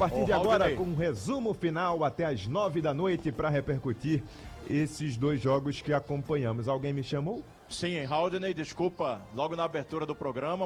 partir de agora com um resumo final até as 9 da noite para repercutir esses dois jogos que acompanhamos. Alguém me chamou? Sim, Haldney, desculpa, logo na abertura do programa,